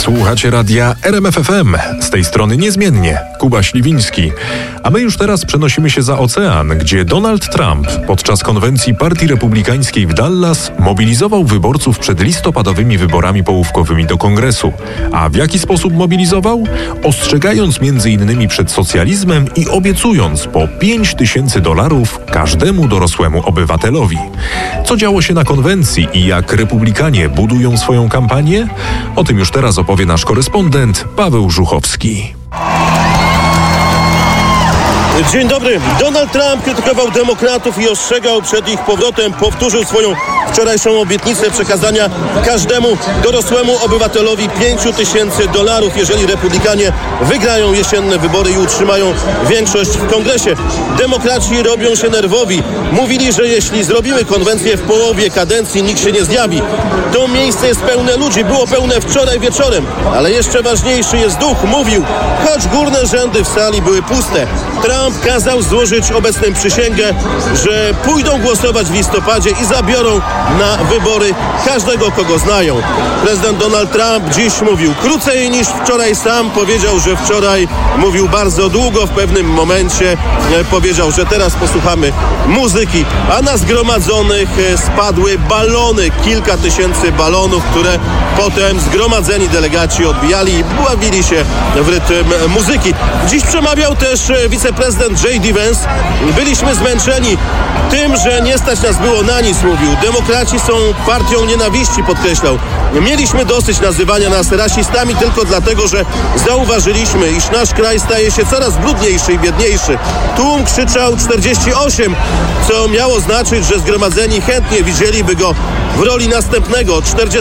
Słuchacie radia RMF FM. Z tej strony niezmiennie Kuba Śliwiński. A my już teraz przenosimy się za ocean, gdzie Donald Trump podczas konwencji Partii Republikańskiej w Dallas mobilizował wyborców przed listopadowymi wyborami połówkowymi do Kongresu. A w jaki sposób mobilizował? Ostrzegając m.in. przed socjalizmem i obiecując po $5,000 każdemu dorosłemu obywatelowi. Co działo się na konwencji i jak republikanie budują swoją kampanię? O tym już teraz opowie nasz korespondent Paweł Żuchowski. Dzień dobry. Donald Trump krytykował demokratów i ostrzegał przed ich powrotem. Powtórzył swoją wczorajszą obietnicę przekazania każdemu dorosłemu obywatelowi $5,000, jeżeli republikanie wygrają jesienne wybory i utrzymają większość w kongresie. Demokraci robią się nerwowi. Mówili, że jeśli zrobimy konwencję w połowie kadencji, nikt się nie zjawi. To miejsce jest pełne ludzi. Było pełne wczoraj wieczorem. Ale jeszcze ważniejszy jest duch. Mówił, choć górne rzędy w sali były puste. Trump kazał złożyć obecnym przysięgę, że pójdą głosować w listopadzie i zabiorą na wybory każdego, kogo znają. Prezydent Donald Trump dziś mówił krócej niż wczoraj sam. Powiedział, że wczoraj mówił bardzo długo. W pewnym momencie powiedział, że teraz posłuchamy muzyki, a na zgromadzonych spadły balony. Kilka tysięcy balonów, które potem zgromadzeni delegaci odbijali i bawili się w rytm muzyki. Dziś przemawiał też wiceprezydent J.D. Vance. Byliśmy zmęczeni tym, że nie stać nas było na nic, mówił. Demokraci są partią nienawiści, podkreślał. Mieliśmy dosyć nazywania nas rasistami tylko dlatego, że zauważyliśmy, iż nasz kraj staje się coraz brudniejszy i biedniejszy. Tłum krzyczał 48, co miało znaczyć, że zgromadzeni chętnie widzieliby go w roli następnego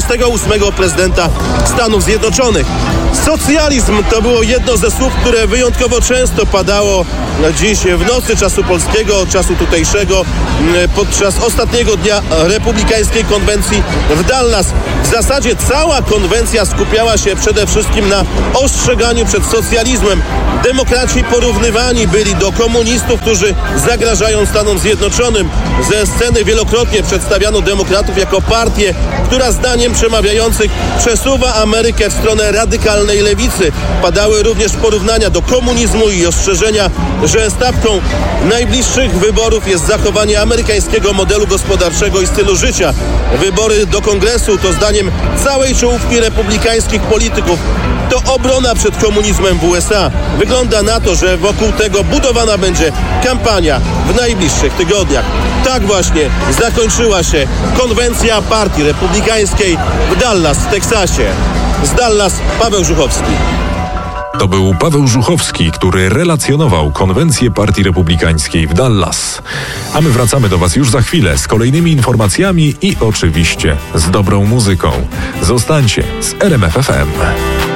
48. prezydenta Stanów Zjednoczonych. Socjalizm to było jedno ze słów, które wyjątkowo często padało dziś w nocy czasu polskiego, czasu tutejszego, podczas ostatniego dnia republikańskiej konwencji w Dallas. W zasadzie cała konwencja skupiała się przede wszystkim na ostrzeganiu przed socjalizmem. Demokraci porównywani byli do komunistów, którzy zagrażają Stanom Zjednoczonym. Ze sceny wielokrotnie przedstawiano demokratów jako partię, która zdaniem przemawiających przesuwa Amerykę w stronę radykalnej lewicy. Padały również porównania do komunizmu i ostrzeżenia, że stawką najbliższych wyborów jest zachowanie amerykańskiego modelu gospodarczego i stylu życia. Wybory do Kongresu to zdaniem całej czołówki republikańskich polityków to obrona przed komunizmem w USA. Wygląda na to, że wokół tego budowana będzie kampania w najbliższych tygodniach. Tak właśnie zakończyła się konwencja Partii Republikańskiej w Dallas w Teksasie. Z Dallas Paweł Żuchowski. To był Paweł Żuchowski, który relacjonował konwencję Partii Republikańskiej w Dallas. A my wracamy do Was już za chwilę z kolejnymi informacjami i oczywiście z dobrą muzyką. Zostańcie z RMF FM.